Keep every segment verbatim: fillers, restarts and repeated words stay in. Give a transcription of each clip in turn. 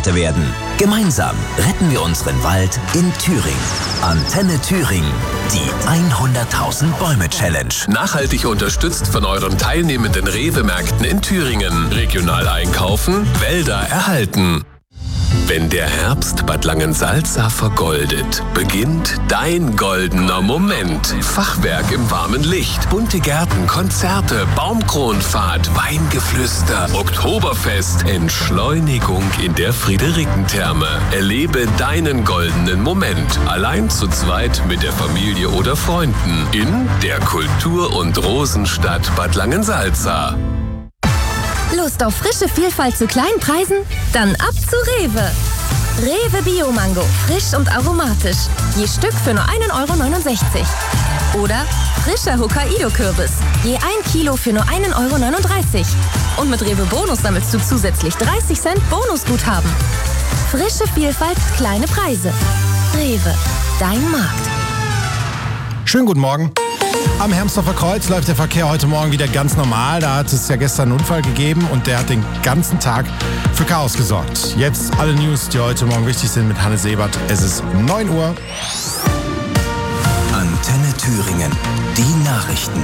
Experte werden. Gemeinsam retten wir unseren Wald in Thüringen. Antenne Thüringen, die hunderttausend Bäume Challenge. Nachhaltig unterstützt von euren teilnehmenden Rewe-Märkten in Thüringen. Regional einkaufen, Wälder erhalten. Wenn der Herbst Bad Langensalza vergoldet, beginnt dein goldener Moment. Fachwerk im warmen Licht, bunte Gärten, Konzerte, Baumkronfahrt, Weingeflüster, Oktoberfest, Entschleunigung in der Friederikentherme. Erlebe deinen goldenen Moment, allein zu zweit mit der Familie oder Freunden in der Kultur- und Rosenstadt Bad Langensalza. Lust auf frische Vielfalt zu kleinen Preisen? Dann ab zu Rewe. Rewe Bio-Mango, frisch und aromatisch. Je Stück für nur ein Euro neunundsechzig. Oder frischer Hokkaido-Kürbis, je ein Kilo für nur ein Euro neununddreißig. Und mit Rewe Bonus sammelst du zusätzlich dreißig Cent Bonusguthaben. Frische Vielfalt, kleine Preise. Rewe, dein Markt. Schönen guten Morgen. Am Hermsdorfer Kreuz läuft der Verkehr heute Morgen wieder ganz normal. Da hat es ja gestern einen Unfall gegeben und der hat den ganzen Tag für Chaos gesorgt. Jetzt alle News, die heute Morgen wichtig sind mit Hannes Ebert. Es ist neun Uhr. Antenne Thüringen, die Nachrichten.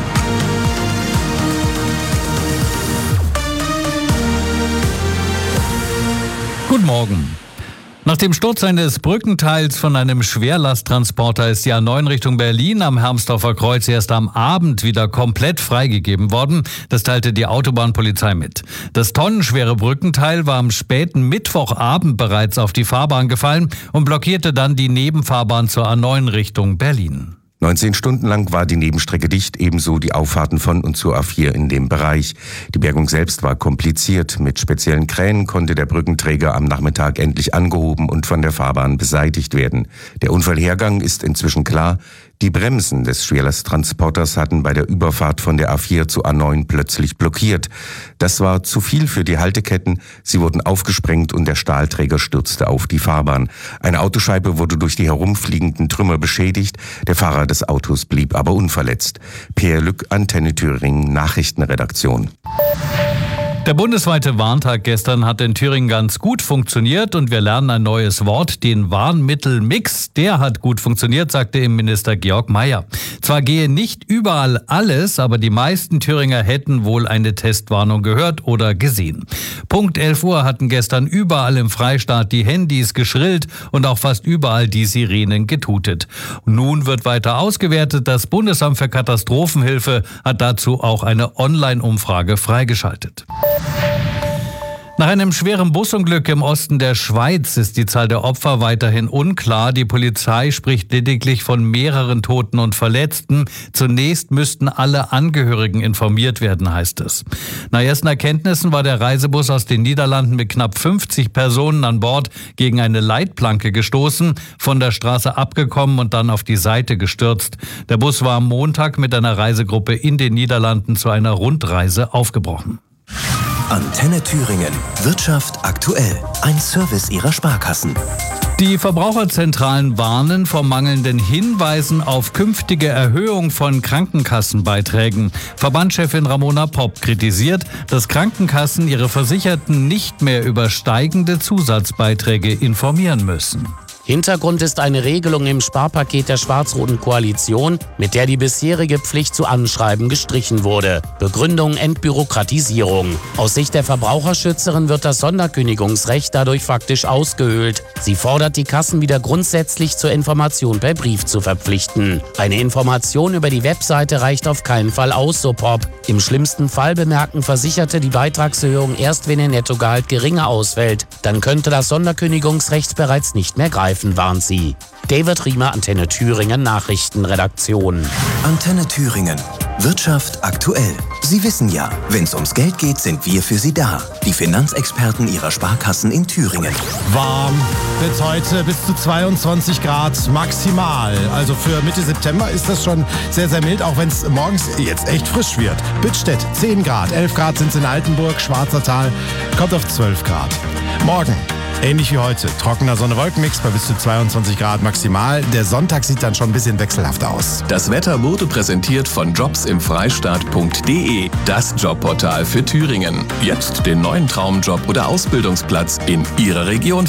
Guten Morgen. Nach dem Sturz eines Brückenteils von einem Schwerlasttransporter ist die A neun Richtung Berlin am Hermsdorfer Kreuz erst am Abend wieder komplett freigegeben worden. Das teilte die Autobahnpolizei mit. Das tonnenschwere Brückenteil war am späten Mittwochabend bereits auf die Fahrbahn gefallen und blockierte dann die Nebenfahrbahn zur A neun Richtung Berlin. neunzehn Stunden lang war die Nebenstrecke dicht, ebenso die Auffahrten von und zur A vier in dem Bereich. Die Bergung selbst war kompliziert. Mit speziellen Kränen konnte der Brückenträger am Nachmittag endlich angehoben und von der Fahrbahn beseitigt werden. Der Unfallhergang ist inzwischen klar. Die Bremsen des Schwerlasttransporters hatten bei der Überfahrt von der A vier zu A neun plötzlich blockiert. Das war zu viel für die Halteketten. Sie wurden aufgesprengt und der Stahlträger stürzte auf die Fahrbahn. Eine Autoscheibe wurde durch die herumfliegenden Trümmer beschädigt. Der Fahrer des Autos blieb aber unverletzt. Pierre Lück, Antenne Thüringen, Nachrichtenredaktion. Der bundesweite Warntag gestern hat in Thüringen ganz gut funktioniert und wir lernen ein neues Wort, den Warnmittelmix. Der hat gut funktioniert, sagte Innenminister Georg Mayer. Zwar gehe nicht überall alles, aber die meisten Thüringer hätten wohl eine Testwarnung gehört oder gesehen. Punkt elf Uhr hatten gestern überall im Freistaat die Handys geschrillt und auch fast überall die Sirenen getutet. Nun wird weiter ausgewertet. Das Bundesamt für Katastrophenhilfe hat dazu auch eine Online-Umfrage freigeschaltet. Nach einem schweren Busunglück im Osten der Schweiz ist die Zahl der Opfer weiterhin unklar. Die Polizei spricht lediglich von mehreren Toten und Verletzten. Zunächst müssten alle Angehörigen informiert werden, heißt es. Nach ersten Erkenntnissen war der Reisebus aus den Niederlanden mit knapp fünfzig Personen an Bord gegen eine Leitplanke gestoßen, von der Straße abgekommen und dann auf die Seite gestürzt. Der Bus war am Montag mit einer Reisegruppe in den Niederlanden zu einer Rundreise aufgebrochen. Antenne Thüringen. Wirtschaft aktuell. Ein Service Ihrer Sparkassen. Die Verbraucherzentralen warnen vor mangelnden Hinweisen auf künftige Erhöhung von Krankenkassenbeiträgen. Verbandschefin Ramona Popp kritisiert, dass Krankenkassen ihre Versicherten nicht mehr über steigende Zusatzbeiträge informieren müssen. Hintergrund ist eine Regelung im Sparpaket der schwarz-roten Koalition, mit der die bisherige Pflicht zu Anschreiben gestrichen wurde. Begründung Entbürokratisierung. Aus Sicht der Verbraucherschützerin wird das Sonderkündigungsrecht dadurch faktisch ausgehöhlt. Sie fordert die Kassen wieder grundsätzlich zur Information per Brief zu verpflichten. Eine Information über die Webseite reicht auf keinen Fall aus, so Popp. Im schlimmsten Fall bemerken Versicherte die Beitragserhöhung erst, wenn ihr Nettogehalt geringer ausfällt. Dann könnte das Sonderkündigungsrecht bereits nicht mehr greifen, warnt sie. David Riemer, Antenne Thüringen, Nachrichtenredaktion. Antenne Thüringen. Wirtschaft aktuell. Sie wissen ja, wenn es ums Geld geht, sind wir für Sie da. Die Finanzexperten Ihrer Sparkassen in Thüringen. Warm wird heute bis zu zweiundzwanzig Grad maximal. Also für Mitte September ist das schon sehr, sehr mild, auch wenn es morgens jetzt echt frisch wird. Büttstedt zehn Grad, elf Grad sind es in Altenburg, Schwarzertal kommt auf zwölf Grad. Morgen ähnlich wie heute. Trockener Sonne-Wolken-Mix bei bis zu zweiundzwanzig Grad maximal. Der Sonntag sieht dann schon ein bisschen wechselhaft aus. Das Wetter wurde präsentiert von jobs im freistaat punkt de, das Jobportal für Thüringen. Jetzt den neuen Traumjob oder Ausbildungsplatz in Ihrer Region